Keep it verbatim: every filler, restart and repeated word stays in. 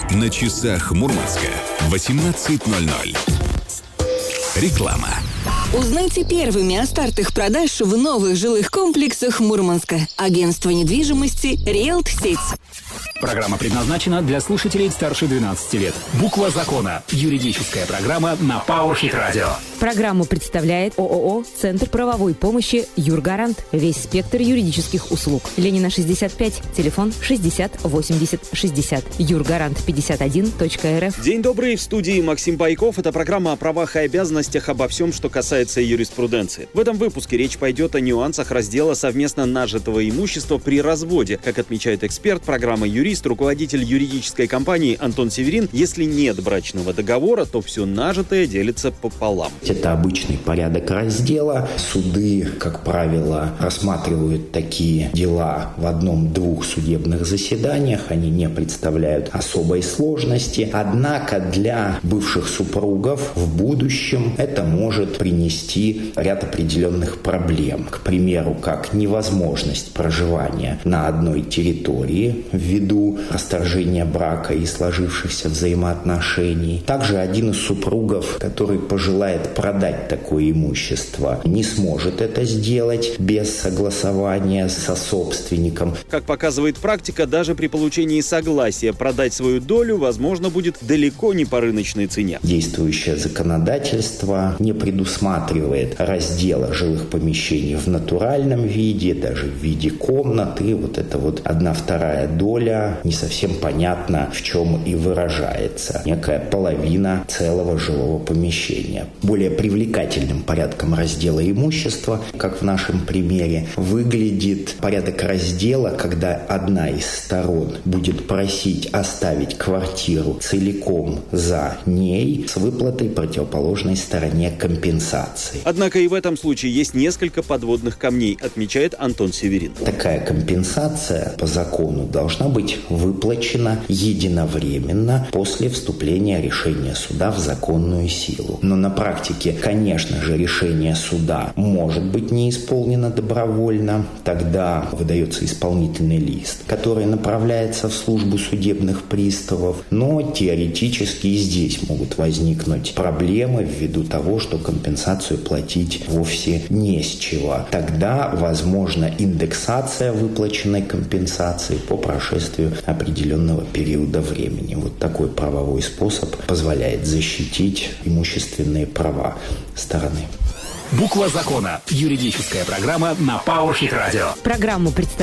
На часах Мурманска восемнадцать ноль ноль. Реклама. Узнайте первыми о стартах продаж в новых жилых комплексах Мурманска. Агентство недвижимости «Риэлт-Сеть». Программа предназначена для слушателей старше двенадцати лет. Буква закона. Юридическая программа на Powerhit Radio. Программу представляет ООО «Центр правовой помощи Юргарант». Весь спектр юридических услуг. Ленина, шестьдесят пять. Телефон шестьдесят восемьдесят шестьдесят. Юргарант пятьдесят один точка РФ. День добрый. В студии Максим Байков. Это программа о правах и обязанностях, обо всем, что касается юриспруденции. В этом выпуске речь пойдет о нюансах раздела совместно нажитого имущества при разводе. Как отмечает эксперт программы «Юрист», руководитель юридической компании Антон Северин, если нет брачного договора, то все нажитое делится пополам. Это обычный порядок раздела. Суды, как правило, рассматривают такие дела в одном-двух судебных заседаниях. Они не представляют особой сложности. Однако для бывших супругов в будущем это может принести ряд определенных проблем. К примеру, как невозможность проживания на одной территории ввиду расторжения брака и сложившихся взаимоотношений. Также один из супругов, который пожелает продать такое имущество, не сможет это сделать без согласования со собственником. Как показывает практика, даже при получении согласия продать свою долю возможно будет далеко не по рыночной цене. Действующее законодательство не предусматривает раздела жилых помещений в натуральном виде, даже в виде комнаты. Вот это вот одна-вторая доля не совсем понятно, в чем и выражается. Некая половина целого жилого помещения. Более привлекательным порядком раздела имущества, как в нашем примере, выглядит порядок раздела, когда одна из сторон будет просить оставить квартиру целиком за ней с выплатой противоположной стороне компенсации. Однако и в этом случае есть несколько подводных камней, отмечает Антон Северин. Такая компенсация по закону должна быть выплачена единовременно после вступления решения суда в законную силу. Но на практике, конечно же, решение суда может быть не исполнено добровольно. Тогда выдается исполнительный лист, который направляется в службу судебных приставов. Но теоретически и здесь могут возникнуть проблемы ввиду того, что компенсацию платить вовсе не с чего. Тогда возможна индексация выплаченной компенсации по прошествию определенного периода времени. Вот такой правовой способ позволяет защитить имущественные права стороны. Буква закона. Юридическая программа на Powerhit Radio. Программу представляет